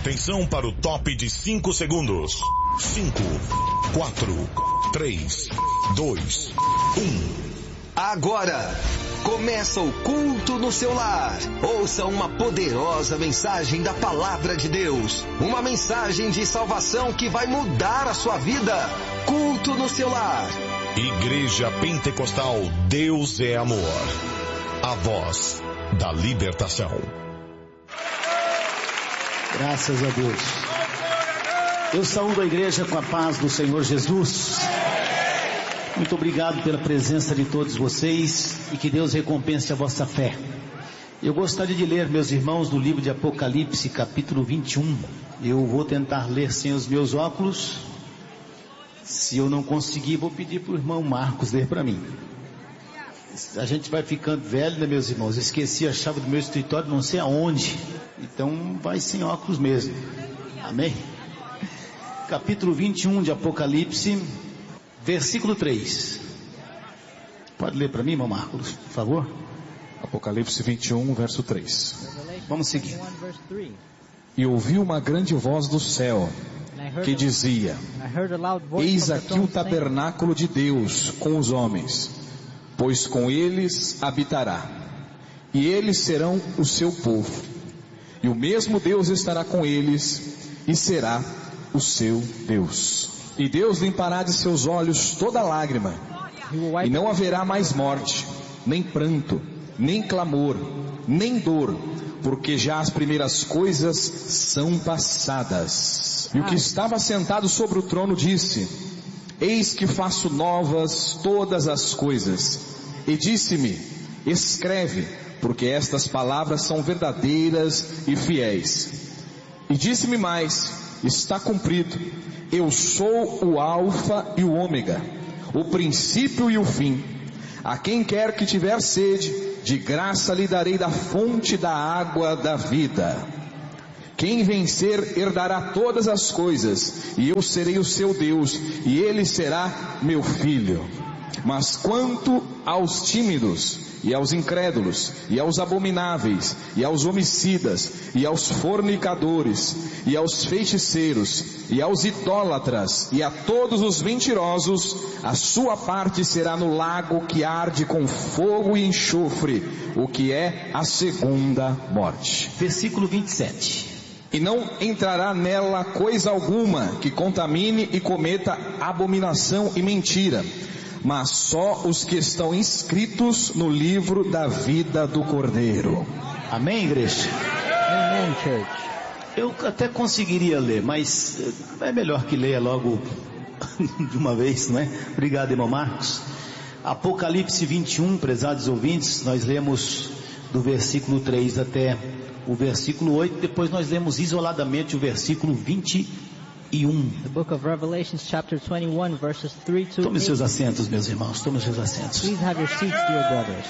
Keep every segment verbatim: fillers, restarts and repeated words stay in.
Atenção para o top de cinco segundos. cinco, quatro, três, dois, um. Agora, começa o culto no seu lar. Ouça uma poderosa mensagem da Palavra de Deus. Uma mensagem de salvação que vai mudar a sua vida. Culto no seu lar. Igreja Pentecostal Deus é Amor. A voz da libertação. Graças a Deus. Eu saúdo a igreja com a paz do Senhor Jesus. Muito obrigado pela presença de todos vocês e que Deus recompense a vossa fé. Eu gostaria de ler, meus irmãos, do livro de Apocalipse, capítulo vinte e um. Eu vou tentar ler sem os meus óculos. Se eu não conseguir, vou pedir para o irmão Marcos ler para mim. A gente vai ficando velho, né, meus irmãos? Eu esqueci a chave do meu escritório, não sei aonde. Então vai sem óculos mesmo. Amém? Capítulo vinte e um de Apocalipse, versículo três. Pode ler para mim, irmão Marcos, por favor? Apocalipse vinte e um, verso três. Vamos seguir. E ouvi uma grande voz do céu, que dizia: Eis aqui o tabernáculo de Deus com os homens, pois com eles habitará, e eles serão o seu povo, e o mesmo Deus estará com eles, e será o seu Deus. E Deus limpará de seus olhos toda lágrima, e não haverá mais morte, nem pranto, nem clamor, nem dor, porque já as primeiras coisas são passadas. E o que estava sentado sobre o trono disse: Eis que faço novas todas as coisas. E disse-me: Escreve, porque estas palavras são verdadeiras e fiéis. E disse-me mais: Está cumprido. Eu sou o Alfa e o Ômega, o princípio e o fim. A quem quer que tiver sede, de graça lhe darei da fonte da água da vida. Quem vencer herdará todas as coisas, e eu serei o seu Deus, e ele será meu filho. Mas quanto aos tímidos, e aos incrédulos, e aos abomináveis, e aos homicidas, e aos fornicadores, e aos feiticeiros, e aos idólatras, e a todos os mentirosos, a sua parte será no lago que arde com fogo e enxofre, o que é a segunda morte. Versículo vinte e sete. E não entrará nela coisa alguma que contamine e cometa abominação e mentira, mas só os que estão inscritos no livro da vida do Cordeiro. Amém, igreja? Amen, church. Eu até conseguiria ler, mas é melhor que leia logo de uma vez, não é? Obrigado, irmão Marcos. Apocalipse vinte e um, prezados ouvintes, nós lemos do versículo três até o versículo oito, depois nós lemos isoladamente o versículo vinte e um. The book of Revelations, chapter twenty-one, verses three to eight. Tome seus assentos, meus irmãos, tome seus assentos. Please have your seats, dear brothers.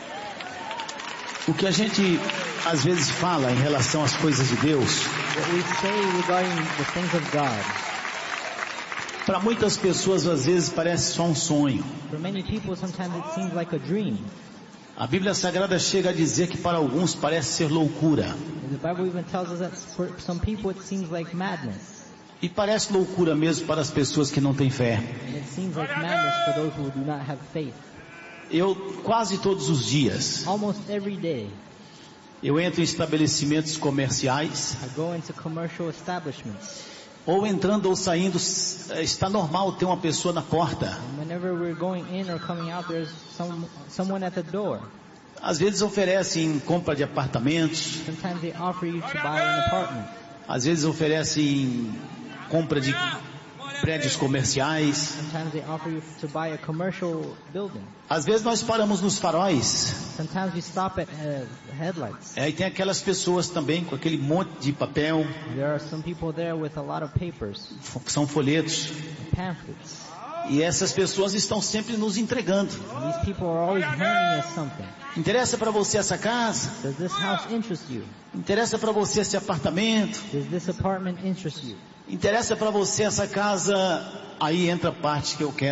O que a gente às vezes fala em relação às coisas de Deus, What we say regarding the things of God, para muitas pessoas às vezes parece só um sonho. for many people sometimes it seems like a dream. A Bíblia Sagrada chega a dizer que para alguns parece ser loucura. And the Bible even tells us that for some people it seems like madness. E parece loucura mesmo para as pessoas que não têm fé. And it seems like madness for those who do not have faith. Eu quase todos os dias, Almost every day, eu entro em estabelecimentos comerciais, I go into commercial establishments. ou entrando ou saindo, está normal ter uma pessoa na porta. And whenever we're going in or coming out, there's some, someone at the door. Às vezes oferecem compra de apartamentos, Sometimes they offer you to buy an apartment. às vezes oferecem compra de prédios comerciais. Sometimes they offer you to buy a commercial building. Às vezes nós paramos nos faróis, Sometimes we stop at uh, headlights. aí tem aquelas pessoas também com aquele monte de papel, There are some people there with a lot of papers, que são folhetos, pamphlets. e essas pessoas estão sempre nos entregando. And these people are always handing us something. Interessa para você essa casa? Does this house interest you? Interessa para você esse apartamento? Does this apartment interest you? Interessa para você essa casa? Aí entra a parte que eu quero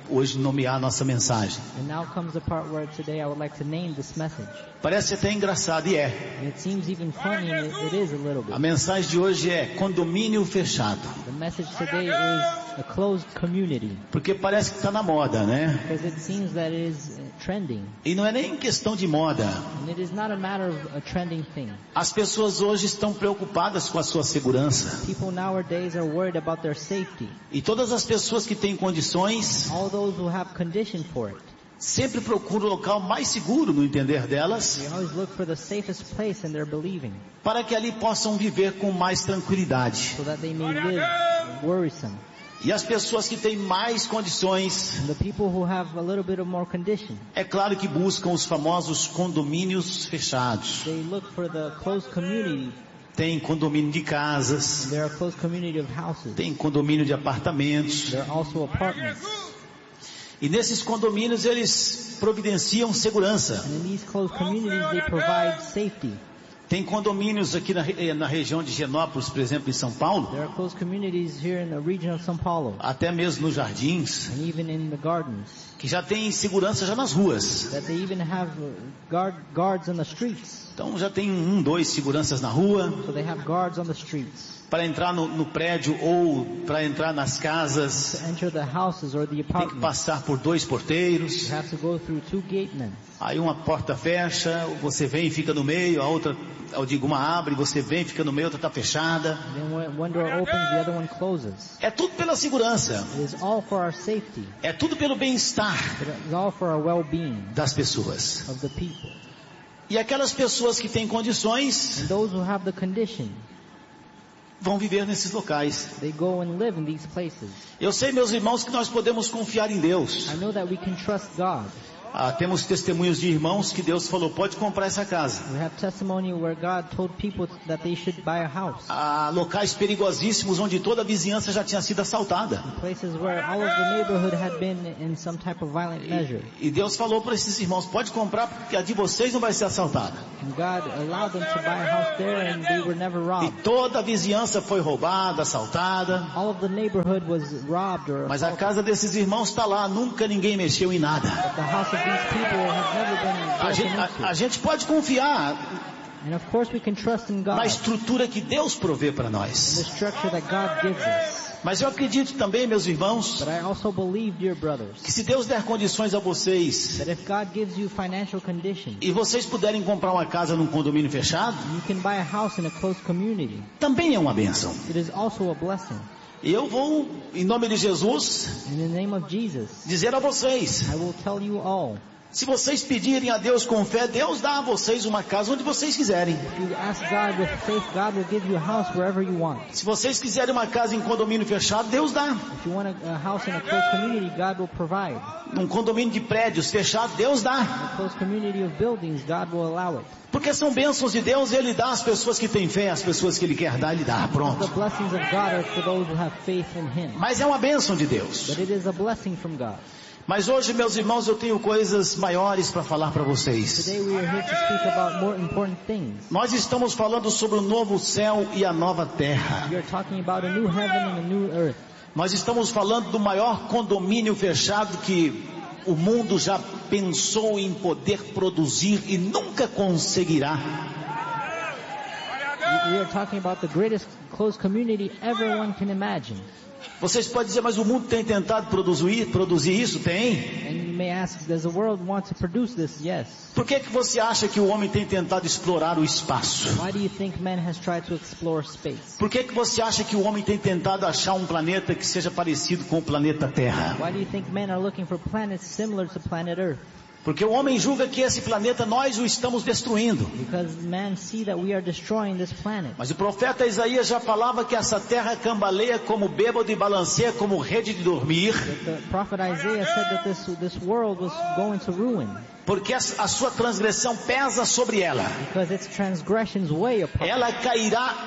hoje nomear a nossa mensagem. And now comes the part where today I would like to name this message. Parece até engraçado, e é. And it seems even funny, and it, it is a little bit. A mensagem de hoje é condomínio fechado. The message today is a closed community. Porque parece que está na moda, né? Because it seems that it is trending. E não é nem questão de moda. And it is not a matter of a trending thing. As pessoas hoje estão preocupadas com a sua segurança. People nowadays are worried about their safety. E todas as pessoas que têm condições, All those who have condition for it, sempre procuram o local mais seguro no entender delas, they always look for the safest place in their believing, para que ali possam viver com mais tranquilidade. so that they may live worrisome. E as pessoas que têm mais condições, And the people who have a little bit of more condition, é claro que buscam os famosos condomínios fechados. they look for the closed community. Tem condomínio de casas, There are closed community of houses. tem condomínio de apartamentos. There are also apartments. E nesses condomínios eles providenciam segurança. And in these closed communities, they provide safety. Tem condomínios aqui na, na região de Genópolis, por exemplo, em São Paulo, There are closed communities here in the region of São Paulo, até mesmo nos jardins, and even in the gardens, que já tem segurança já nas ruas. that they even have uh, guard, guards on the streets. Então já tem um, dois seguranças na rua, So they have guards on the streets. para entrar no, no prédio ou para entrar nas casas, To enter the houses or the tem que apartments, passar por dois porteiros. you have to go through two gatemen. Aí uma porta fecha, você vem e fica no meio, a outra, eu digo, uma abre, você vem e fica no meio, a outra está fechada. And then when one door opens, the other one closes. É tudo pela segurança, It is all for our safety. é tudo pelo bem-estar It is all for our well-being das pessoas. of the people. E aquelas pessoas que têm condições And those who have the condition, vão viver nesses locais. they go and live in these places. Eu sei, meus irmãos, que nós podemos confiar em Deus. I know that we can trust God. Ah, temos testemunhos de irmãos que Deus falou, pode comprar essa casa. We have testimony where God told people that they should buy a house. Há locais perigosíssimos onde toda a vizinhança já tinha sido assaltada. Places where all of the neighborhood had been in some type of violent measure. E, e Deus falou para esses irmãos, pode comprar porque a de vocês não vai ser assaltada. And God allowed them to buy a house there and they were never E robbed. toda a vizinhança foi roubada, assaltada. All of the neighborhood was robbed or Mas a assaulted. casa desses irmãos está lá, nunca ninguém mexeu em nada. But the house of these people have never been A broken gente, a, a into. gente pode confiar And of course we can trust in God, na estrutura que Deus provê para in the nós. structure that God gives us. Mas eu acredito também, meus irmãos, But I also believe, dear brothers, que se Deus der condições a vocês that if God gives you financial condition, e vocês puderem comprar uma casa num condomínio fechado, you can buy a house in a closed community. também é uma bênção. It is also a blessing. E eu vou, em nome de Jesus, In the name of Jesus, dizer a vocês, I will tell you all, se vocês pedirem a Deus com fé, Deus dá a vocês uma casa onde vocês quiserem. if you ask God with faith, God will give you a house wherever you want. Se vocês quiserem uma casa em condomínio fechado, Deus dá. If you want a, a house in a closed community, God will provide. Num condomínio de prédios fechado, Deus dá. In a closed community of buildings, God will allow it. Porque são bênçãos de Deus, Ele dá às pessoas que têm fé, às pessoas que Ele quer dar, Ele dá. The Pronto. blessings of God are for those who have faith in Him. Mas é uma bênção de Deus. But it is a blessing from God. Mas hoje, meus irmãos, eu tenho coisas maiores para falar para vocês. Today we are here to speak about more important things. Nós estamos falando sobre o novo céu e a nova terra. We are talking about a new heaven and a new earth. Nós estamos falando do maior condomínio fechado que o mundo já pensou em poder produzir e nunca conseguirá. We we are talking about the greatest closed community everyone can imagine. Vocês podem dizer, mas o mundo tem tentado produzir, produzir isso? Tem. And you may ask, does the world want to produce this? Yes. Por que que você acha que o homem tem tentado explorar o espaço? Why do you think man has tried to explore space? Por que que você acha que o homem tem tentado achar um planeta que seja parecido com o planeta Terra? Why do you think men are looking for planets similar to planet Earth? Porque o homem julga que esse planeta nós o estamos destruindo. Because men see that we are destroying this planet. Mas o profeta Isaías já falava que essa terra cambaleia como bêbado e balanceia como rede de dormir. The prophet Isaiah said that this, this world was going to ruin. Porque a sua transgressão pesa sobre ela. Because its transgressions weigh upon Ela cairá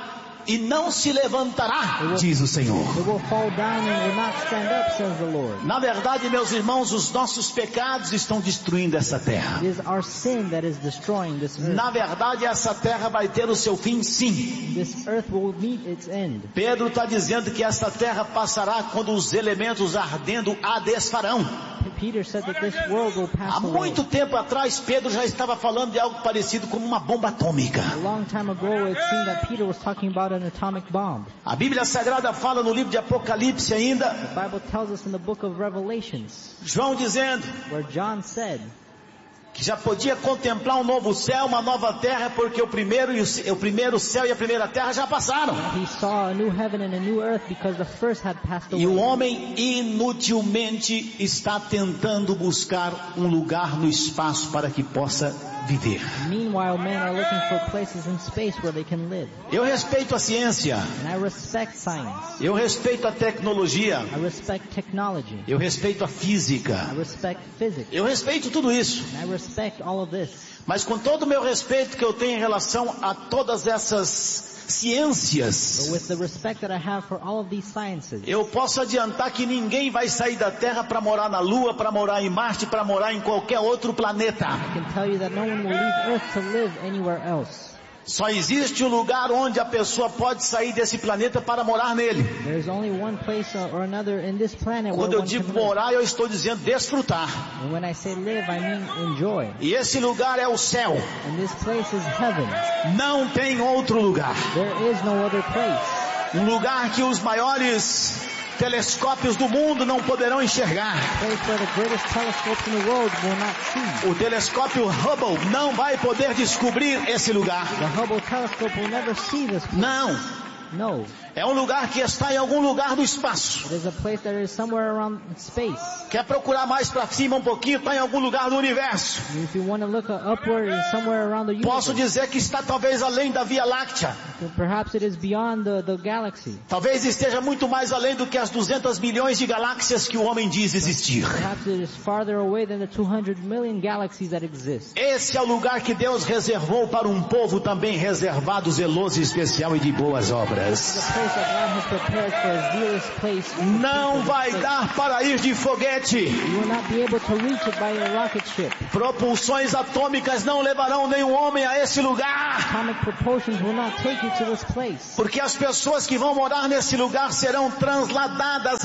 e não se levantará, will, diz o Senhor. It will fall down and will not stand up, says the Lord. Na verdade, meus irmãos, os nossos pecados estão destruindo essa terra. It is our sin that is destroying this earth. Na verdade, essa terra vai ter o seu fim, sim. This earth will meet its end. Pedro está dizendo que essa terra passará quando os elementos ardendo a desfarão. Peter said that this world will pass Há muito away. tempo atrás, Pedro já estava falando de algo parecido com uma bomba atômica. A long time ago, it seemed that Peter was talking about an atomic bomb. A Bíblia Sagrada fala no livro de Apocalipse ainda, The Bible tells us in the book of Revelations, João dizendo where John said que já podia contemplar um novo céu, uma nova terra, porque o primeiro, e o, o primeiro céu e a primeira terra já passaram. he saw a new heaven and a new earth because the first had passed away. E o homem inutilmente está tentando buscar um lugar no espaço para que possa viver. Meanwhile, men are looking for places in space where they can live. Eu respeito a ciência, And I respect science. eu respeito a tecnologia, I respect technology. eu respeito a física, I respect physics. eu respeito tudo isso. And I respect all of this. Mas com todo o meu respeito que eu tenho em relação a todas essas ciências, But with the respect that I have for all of these sciences, eu posso adiantar que ninguém vai sair da Terra para morar na Lua, para morar em Marte, para morar em qualquer outro planeta. I can tell you that no one will leave Earth to live anywhere else. Só existe um lugar onde a pessoa pode sair desse planeta para morar nele. There's only one place or another in this planet where Quando eu one digo can live. morar, eu estou dizendo desfrutar. And when I say live, I mean enjoy. E esse lugar é o céu. And this place is heaven. Não tem outro lugar. There is no other place. Um lugar que os maiores telescópios do mundo não poderão enxergar. A place where the greatest telescopes in the world will not see. O telescópio Hubble não vai poder descobrir esse lugar. The Hubble telescope will never see this place. Não. No. É um lugar que está em algum lugar do espaço. It is a place that is somewhere around space. Quer procurar mais para cima um pouquinho? Está em algum lugar do universo. And if you want to look upward, it's somewhere around the universe. Posso dizer que está talvez além da Via Láctea. Perhaps it is beyond the, the galaxy. Talvez esteja muito mais além do que as duzentos milhões de galáxias que o homem diz existir. Perhaps it is farther away than the two hundred million galaxies that exist. Esse é o lugar que Deus reservou para um povo também reservado, zeloso, especial e de boas obras. The place that God has prepared for a zealous place. Não vai dar para ir de foguete. You will not be able to reach it by a rocket ship. Propulsões atômicas não levarão nenhum homem a esse lugar. Atomic propulsions will not take you to this place. Porque as pessoas que vão morar nesse lugar serão transladadas,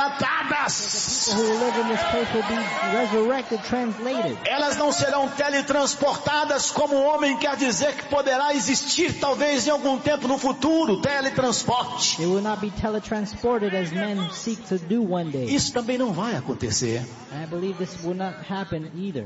arrebatadas. People who live in this place will be resurrected, translated. Elas não serão teletransportadas como o homem quer dizer que poderá existir talvez em algum tempo no futuro, teletransporte. They will not be teletransported as men seek to do one day. Isso também não vai acontecer. And I believe this will not happen either.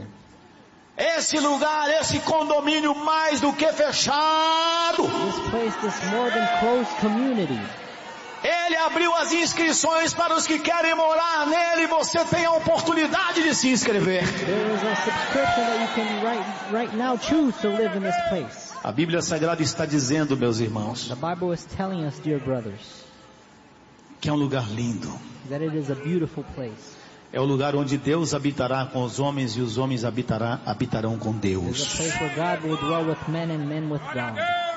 Esse lugar, esse condomínio mais do que fechado. This place, this more than closed community. Ele abriu as inscrições para os que querem morar nele. Você tem a oportunidade de se inscrever. There is a subscription that you can right, right now choose to live in this place. A Bíblia Sagrada está dizendo, meus irmãos, The Bible is telling us, dear brothers, que é um lugar lindo. that it is a beautiful place. É o lugar onde Deus habitará com os homens e os homens habitará, habitarão com It is a Deus. place where God will dwell with men and men with God.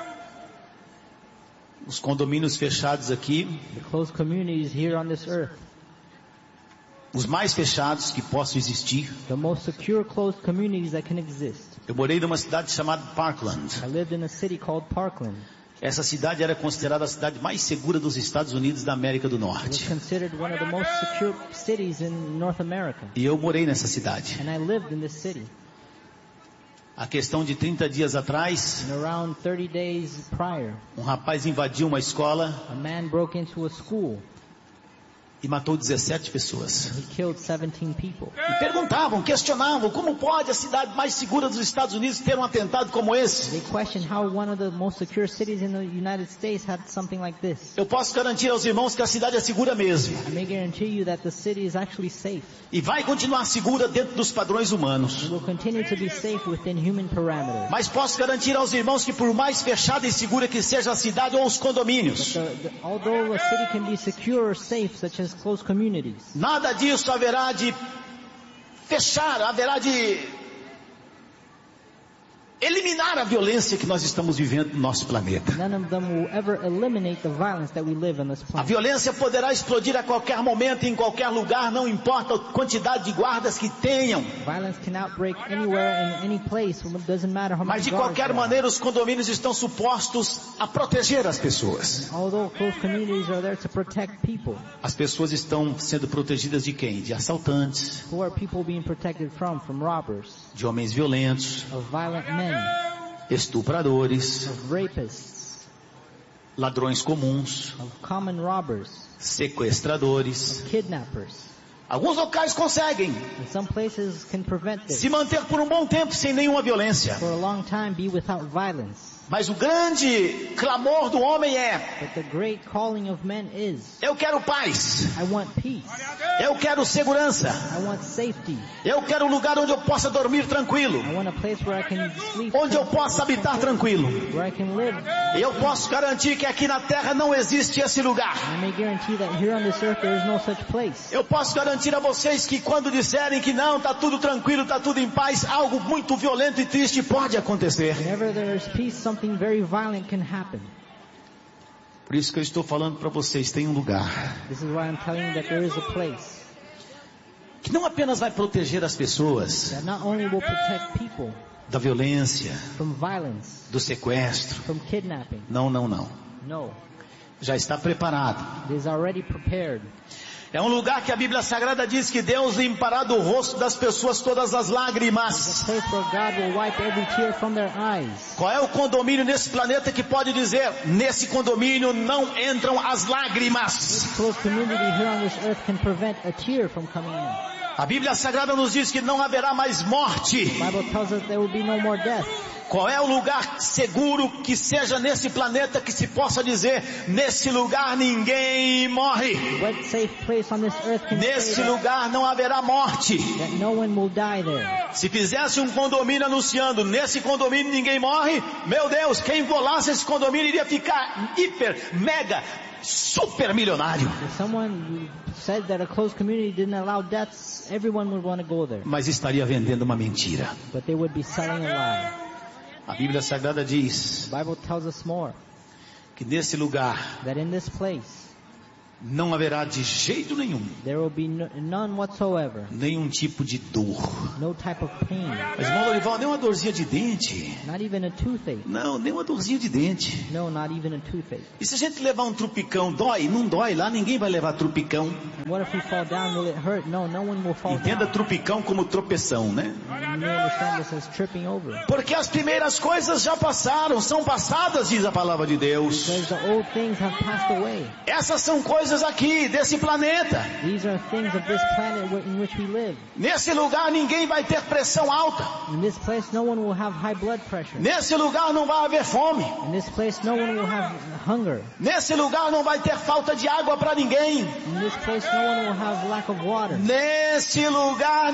Os condomínios fechados aqui, The closed communities here on this earth, os mais fechados que possam existir. the most secure closed communities that can exist. Eu morei numa cidade chamada Parkland. I lived in a city called Parkland. Essa cidade era considerada a cidade mais segura dos Estados Unidos da América do It was Norte. considered one of the most secure cities in North America. E eu morei nessa cidade. And I lived in this city. A questão de trinta dias atrás, And around thirty days prior, um rapaz invadiu uma escola a man broke into a school. e matou dezessete pessoas. He killed seventeen people. E perguntavam, questionavam, como pode a cidade mais segura dos Estados Unidos ter um atentado como esse? They questioned how one of the most secure cities in the United States had something like this. Eu posso garantir aos irmãos que a cidade é segura mesmo. I may guarantee you that the city is actually safe. E vai continuar segura dentro dos padrões humanos. It will continue to be safe within human parameters. Mas posso garantir aos irmãos que por mais fechada e segura que seja a cidade ou os condomínios, The, the, although a city can be secure or safe, such as closed communities, nada disso haverá de fechar, haverá de eliminar a violência que nós estamos vivendo no nosso planeta. None of them will ever eliminate the violence that we live in this A planet. violência poderá explodir a qualquer momento, em qualquer lugar, não importa a quantidade de guardas que tenham. Violence can outbreak anywhere in any place. It doesn't matter how Mas much de guards qualquer there are. maneira os condomínios estão supostos a proteger as pessoas. Although closed communities are there to protect people. As pessoas estão sendo protegidas de quem? De assaltantes, Who are people being protected from? From robbers, de homens violentos, of violent men, estupradores, of rapists, ladrões comuns, of common robbers, sequestradores. kidnappers. Alguns locais conseguem And some places can prevent this se manter por um bom tempo sem nenhuma violência. for a long time, be without violence. Mas o grande clamor do homem é: But the great calling of men is, eu quero paz, I want peace, eu quero segurança, I want safety, eu quero um lugar onde eu possa dormir tranquilo, I want a place where I can sleep, onde eu possa habitar tranquilo. where I can live. Eu posso garantir que aqui na terra não existe esse lugar. I may guarantee that here on this earth there is no such place. Eu posso garantir a vocês que quando disserem que não, está tudo tranquilo, está tudo em paz, algo muito violento e triste pode acontecer. Whenever there is peace, something very violent can happen. Por isso que eu estou falando para vocês, tem um lugar This is why I'm telling you that there is a place que não apenas vai proteger as pessoas that not only will protect people da violência, from violence, do sequestro. from kidnapping. Não, não, não. No, Já está preparado. it is already prepared. É um lugar que a Bíblia Sagrada diz que Deus limpará do rosto das pessoas todas as It's a lágrimas. place where God will wipe every tear from their eyes. Qual é o condomínio nesse planeta que pode dizer, nesse condomínio não entram as lágrimas? Close community here on this earth can prevent a tear from coming in. A Bíblia Sagrada nos diz que não haverá mais morte. The Bible tells us there will be no more death. Qual é o lugar seguro que seja nesse planeta que se possa dizer, nesse lugar ninguém morre. What safe place on this earth can say Nesse that, lugar não haverá morte. that no one will die there? Se fizesse um condomínio anunciando, nesse condomínio ninguém morre, meu Deus, quem violasse esse condomínio iria ficar hiper, mega, super milionário. If someone said that a closed community didn't allow deaths, everyone would want to go there. Mas estaria vendendo uma mentira. But they would be selling a lie. A Bíblia Sagrada diz The Bible tells us more, que nesse lugar that in this place, não haverá de jeito nenhum, there will be no, none whatsoever, nenhum tipo de dor. no type of pain, Mas irmão Lorival, nem uma dorzinha de dente. not even a toothache. Não, nem uma dorzinha de dente. No, not even a toothache. E se a gente levar um trupicão, dói? Não dói lá, ninguém vai levar trupicão. And what if we fall down? Will it hurt? No, no one will fall Entenda down. trupicão como tropeção, né? You may understand this as tripping over. Porque as primeiras coisas já passaram, são passadas, diz a palavra de Deus. Because the old things have passed away. Essas são coisas aqui, desse planeta. These are things of this planet wh- in which we live. Nesse lugar ninguém vai ter pressão alta. In this place, no one will have high blood pressure. Nesse lugar não vai haver fome. In this place, no one will have hunger. Nesse lugar não vai ter falta de água para ninguém. In this place, no one will have lack of water. Nesse lugar